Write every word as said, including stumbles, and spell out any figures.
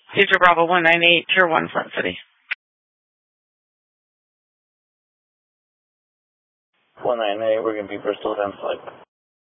Cedar Bravo one nine eight, Tier one, Flint City. one nine eight, we're going to be Bristol ten flight.